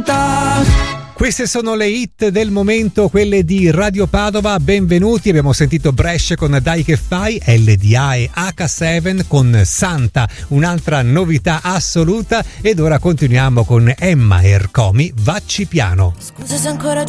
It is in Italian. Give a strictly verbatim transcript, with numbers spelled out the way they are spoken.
ottanta. Queste sono le hit del momento, quelle di Radio Padova. Benvenuti, abbiamo sentito Brescia con Dai che fai, L D A e acca sette con Santa, un'altra novità assoluta. Ed ora continuiamo con Emma Ercomi, Vacci piano. Scusa se ancora